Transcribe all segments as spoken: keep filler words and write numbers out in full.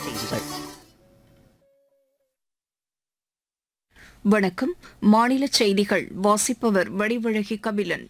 செய்திகள். வணக்கம். மாநில செய்திகள் வாசிப்பவர் வடிவழகி கபிலன்.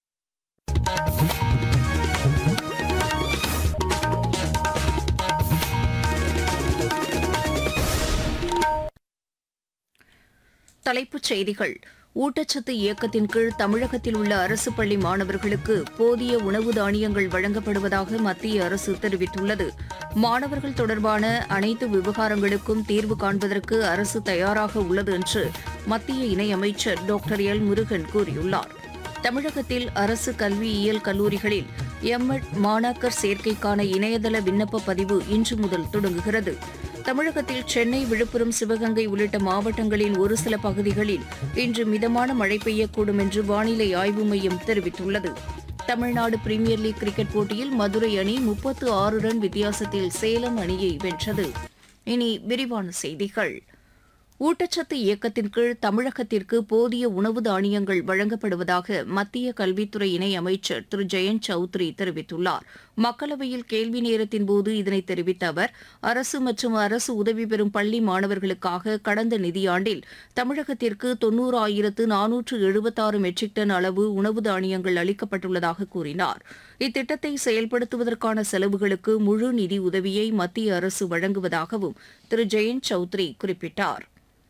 தலைப்புச் செய்திகள். ஊட்டச்சத்து இயக்கத்தின் கீழ் தமிழகத்தில் உள்ள அரசு பள்ளி மாணவர்களுக்கு போதிய உணவு தானியங்கள் வழங்கப்படுவதாக மத்திய அரசு தெரிவித்துள்ளது. மாணவர்கள் தொடர்பான அனைத்து விவகாரங்களுக்கும் தீர்வு காண்பதற்கு அரசு தயாராக உள்ளது என்று மத்திய இணையமைச்சர் டாக்டர் எல் முருகன் கூறியுள்ளார். தமிழகத்தில் அரசு கல்வியியல் கல்லூரிகளில் எம்எட் மாணாக்கர் சேர்க்கைக்கான இணையதள விண்ணப்ப பதிவு இன்று முதல் தொடங்குகிறது. தமிழகத்தில் சென்னை, விழுப்புரம், சிவகங்கை உள்ளிட்ட மாவட்டங்களின் ஒரு சில பகுதிகளில் இன்று மிதமான மழை பெய்யக்கூடும் என்று வானிலை ஆய்வு மையம் தெரிவித்துள்ளது. தமிழ்நாடு பிரீமியர் லீக் கிரிக்கெட் போட்டியில் மதுரை அணி முப்பத்து ஆறு ரன் வித்தியாசத்தில் சேலம் அணியை வென்றது. இனி விரிவான செய்திகள். ஊட்டச்சத்து இயக்கத்தின் கீழ் தமிழகத்திற்கு போதிய உணவு தானியங்கள் வழங்கப்படுவதாக மத்திய கல்வித்துறை இணை அமைச்சர் திரு ஜெயந்த் சௌத்ரி தெரிவித்துள்ளார். மக்களவையில் கேள்வி நேரத்தின்போது இதனை தெரிவித்த அவர், அரசு மற்றும் அரசு உதவி பெறும் பள்ளி மாணவர்களுக்காக கடந்த நிதியாண்டில் தமிழகத்திற்கு தொன்னூறாயிரத்து நானூற்று எழுபத்தாறு மெட்ரிக் டன் அளவு உணவு தானியங்கள் அளிக்கப்பட்டுள்ளதாக கூறினார். இத்திட்டத்தை செயல்படுத்துவதற்கான செலவுகளுக்கு முழு நிதி உதவியை மத்திய அரசு வழங்குவதாகவும் திரு ஜெயந்த் சௌத்ரி குறிப்பிட்டார்.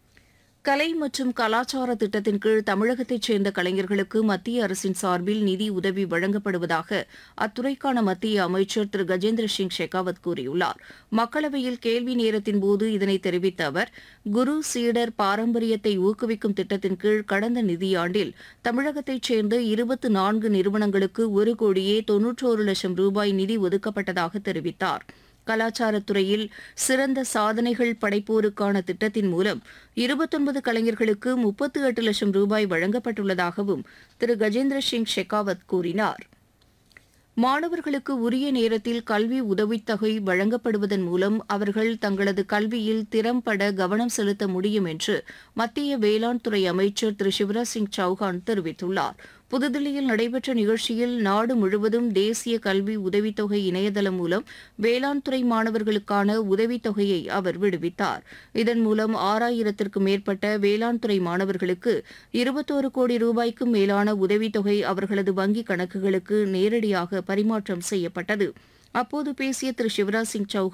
கலை மற்றும் கலாச்சார திட்டத்தின் கீழ் தமிழகத்தைச் சேர்ந்த கலைஞர்களுக்கு மத்திய அரசின் சார்பில் நிதி உதவி வழங்கப்படுவதாக அத்துறைக்கான மத்திய அமைச்சர் திரு கஜேந்திர சிங் ஷெகாவத் கூறியுள்ளார். மக்களவையில் கேள்வி நேரத்தின்போது இதனை தெரிவித்த அவர், குரு சீடர் பாரம்பரியத்தை ஊக்குவிக்கும் திட்டத்தின் கீழ் கடந்த நிதியாண்டில் தமிழகத்தைச் சேர்ந்த இருபத்து நான்கு நிறுவனங்களுக்கு ஒரு கோடியே தொன்னூற்றோரு லட்சம் ரூபாய் நிதி ஒதுக்கப்பட்டதாக தெரிவித்தார். கலாச்சாரத்துறையில் சிறந்த சாதனைகள் படைப்போருக்கான திட்டத்தின் மூலம் இருபத்தொன்பது கலைஞர்களுக்கு முப்பத்து எட்டு லட்சம் ரூபாய் வழங்கப்பட்டுள்ளதாகவும் திரு கஜேந்திர சிங் ஷெகாவத் கூறினார். மாணவர்களுக்கு உரிய நேரத்தில் கல்வி உதவித்தொகை வழங்கப்படுவதன் மூலம் அவர்கள் தங்களது கல்வியில் திறம்பட கவனம் செலுத்த முடியும் என்று மத்திய வேளாண் துறை அமைச்சர் திரு சிவராஜ் சிங் சௌஹான் தெரிவித்துள்ளார். புதுதில்லியில் நடைபெற்ற நிகழ்ச்சியில் நாடு முழுவதும் தேசிய கல்வி உதவித்தொகை இணையதளம் மூலம் வேளாண் துறை மாணவர்களுக்கான உதவித்தொகையை அவர் விடுவித்தார். இதன் மூலம் ஆறாயிரத்திற்கும் மேற்பட்ட வேளாண் துறை மாணவர்களுக்கு இருபத்தோரு கோடி ரூபாய்க்கும் மேலான உதவித்தொகை அவர்களது வங்கிக் கணக்குகளுக்கு நேரடியாக பரிமாற்றம் செய்யப்பட்டது. அப்போது பேசிய திரு சிவராஜ் சிங் சௌஹான்,